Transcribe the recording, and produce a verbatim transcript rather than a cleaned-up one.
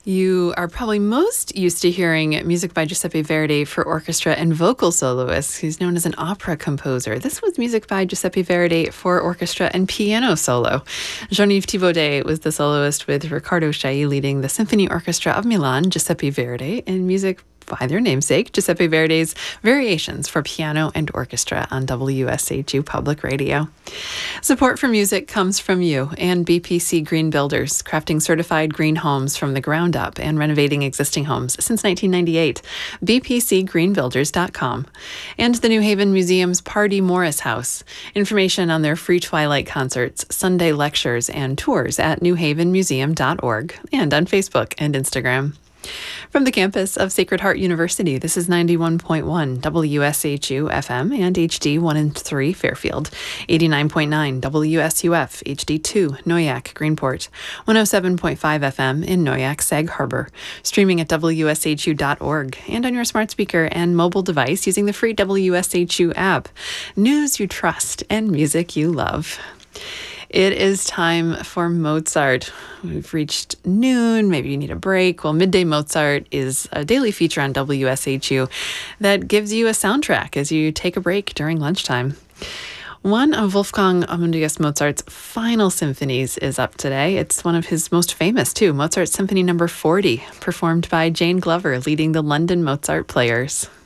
You are probably most used to hearing music by Giuseppe Verdi for orchestra and vocal soloists. He's known as an opera composer. This was music by Giuseppe Verdi for orchestra and piano solo. Jean-Yves Thibaudet was the soloist, with Riccardo Chailly leading the Symphony Orchestra of Milan, Giuseppe Verdi, in music by their namesake, Giuseppe Verdi's Variations for Piano and Orchestra on W S H U Public Radio. Support for music comes from you and B P C Green Builders, crafting certified green homes from the ground up and renovating existing homes since nineteen ninety-eight. b p c green builders dot com. And the New Haven Museum's Pardee Morris House. Information on their free Twilight concerts, Sunday lectures, and tours at new haven museum dot org and on Facebook and Instagram. From the campus of Sacred Heart University, this is ninety-one point one W S H U F M and H D one and three Fairfield, eighty-nine point nine W S U F H D two Noyac Greenport, one oh seven point five F M in Noyac Sag Harbor, streaming at W S H U dot org and on your smart speaker and mobile device using the free W S H U app. News you trust and music you love. It is time for Mozart. We've reached noon. Maybe you need a break. Well, Midday Mozart is a daily feature on W S H U that gives you a soundtrack as you take a break during lunchtime. One of Wolfgang Amadeus Mozart's final symphonies is up today. It's one of his most famous, too, Mozart Symphony Number forty, performed by Jane Glover, leading the London Mozart Players.